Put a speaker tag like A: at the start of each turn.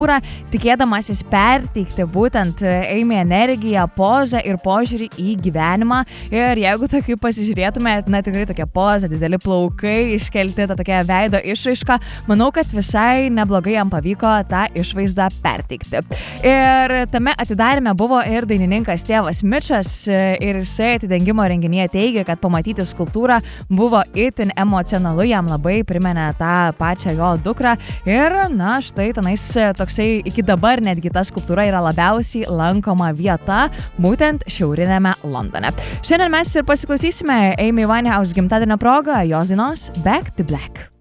A: tikėdamasis perteikti būtent Amy energiją, pozą ir požiūrį į gyvenimą. Ir jeigu tokį pasižiūrėtumėt, tikrai tokia poza, dideli plaukai, iškelti tą tokią veido išraišką, manau, kad visai neblogai jam pavyko tą išvaizdą perteikti. Ir tame atidarime buvo ir dainininkas tėvas Mičas ir jisai atidengimo renginyje teigia, kad pamatyti skulptūrą buvo itin emocionalu, jam labai primenė tą pačią jo dukrą ir, štai tenais toksai iki dabar netgi ta skulptūra yra labiausiai lankoma vieta, būtent šiaurinėme Londone. Šiandien mes ir pasiklausysime Amy Winehouse gimtadienio proga jos dainos Back to Black.